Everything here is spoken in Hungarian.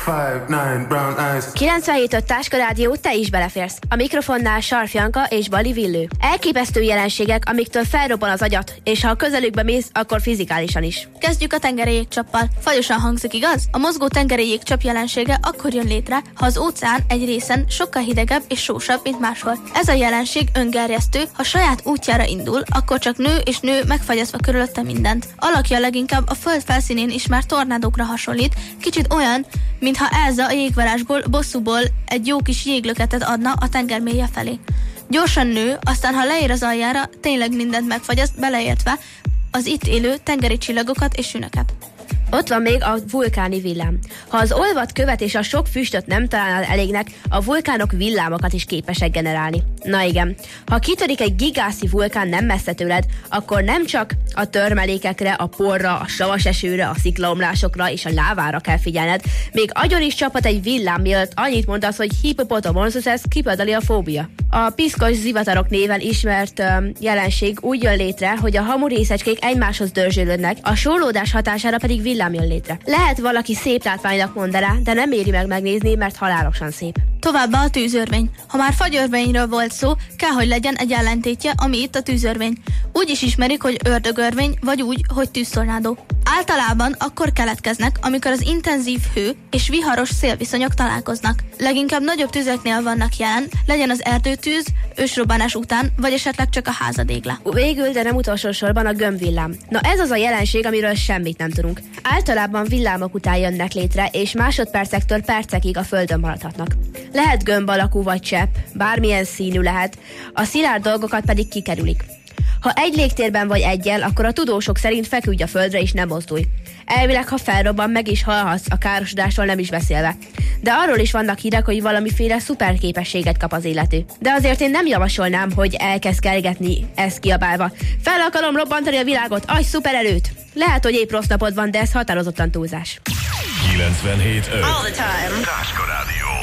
5'9" brown eyes. 97.5 Táska Rádió, te is beleférsz. A mikrofonnál Sarf Janka és Bali Villő. Elképesztő jelenségek, amiktől felrobban az agyat, és ha a közelükbe mész, akkor fizikálisan is. Kezdjük a tengeri jégcsappal. Fajosan hangzik, igaz? A mozgó tengeri jégcsapp jelensége akkor jön létre, ha az óceán egy részen sokkal hidegebb és sósabb, mint máshol. Ez a jelenség öngerjesztő, ha saját útjára indul, akkor csak nő és nő, megfagyasztva körülötte mindent. Alakja leginkább a föld felszínén ismert tornádókra hasonlít, kicsit olyan, mintha Elsa a jégvarázsból, bosszúból egy jó kis jéglöketet adna a tenger mélye felé. Gyorsan nő, aztán ha leér az aljára, tényleg mindent megfagyaszt, beleértve az itt élő tengeri csillagokat és sünöket. Ott van még a vulkáni villám. Ha az olvadt követ és a sok füstöt nem találnál elégnek, a vulkánok villámokat is képesek generálni. Na igen, ha kitörik egy gigászi vulkán nem messze tőled, akkor nem csak a törmelékekre, a porra, a savas esőre, a sziklaomlásokra és a lávára kell figyelned, még agyon is csaphat egy villám, mielőtt annyit mondasz, hogy hippopotamonstrous kipedaliafóbia. A piszkos zivatarok néven ismert jelenség úgy jön létre, hogy a hamurészecskék egymáshoz dörzsölődnek, a sórlódás hatására pedig villám jön létre. Lehet valaki szép látványnak mond rá, de nem éri meg megnézni, mert halálosan szép. Továbbá a tűzörvény. Ha már fagyörvényről volt szó, kell, hogy legyen egy ellentétje, ami itt a tűzörvény. Úgy is ismerik, hogy ördögörvény, vagy úgy, hogy tűztornádó. Általában akkor keletkeznek, amikor az intenzív hő és viharos szélviszonyok találkoznak. Leginkább nagyobb tüzeknél vannak jelen, legyen az erdőtűz, ősrobbanás után, vagy esetleg csak a házadégle. Végül, de nem utolsó sorban a gömbvillám. Na ez az a jelenség, amiről semmit nem tudunk. Általában villámok után jönnek létre, és másodpercektől percekig a földön maradhatnak. Lehet gömb alakú vagy csepp, bármilyen színű lehet, a szilárd dolgokat pedig kikerülik. Ha egy légtérben vagy egyel, akkor a tudósok szerint feküdj a földre és nem mozdulj. Elvileg, ha felrobban, meg is halhatsz, a károsodásról nem is beszélve. De arról is vannak hírek, hogy valamiféle szuperképességet kap az illető. De azért én nem javasolnám, hogy elkezd kergetni ezt kiabálva. Fel akarom robbantani a világot, adj szupererőt! Lehet, hogy épp rossz napod van, de ez határozottan túlzás. 97.5 All the time. Táska Rádió.